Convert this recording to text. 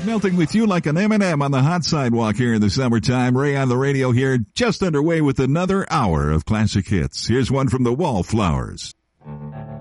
Melting with you like an M&M on the hot sidewalk here in the summertime. Ray on the radio here, just underway with another hour of classic hits. Here's one from the Wallflowers.